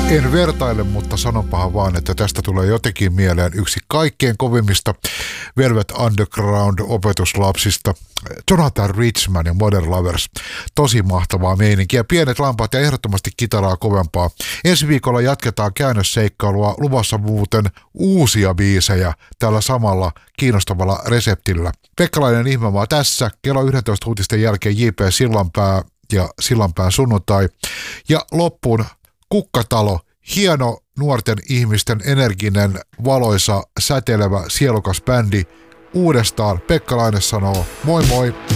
En vertaile, mutta sanonpahan vaan, että tästä tulee jotenkin mieleen yksi kaikkein kovimmista Velvet Underground-opetuslapsista, Jonathan Richman ja Modern Lovers. Tosi mahtavaa meininkiä, pienet lampaat ja ehdottomasti kitaraa kovempaa. Ensi viikolla jatketaan käännösseikkailua, luvassa muuten uusia biisejä tällä samalla kiinnostavalla reseptillä. Pekkalainen ihmemaa tässä, kello 11 uutisten jälkeen J.P. Sillanpää ja Sillanpään sunnuntai. Ja loppuun Kukkatalo, hieno nuorten ihmisten energinen, valoisa, säteilevä, sielukas bändi. Uudestaan Pekkalainen sanoo moi moi!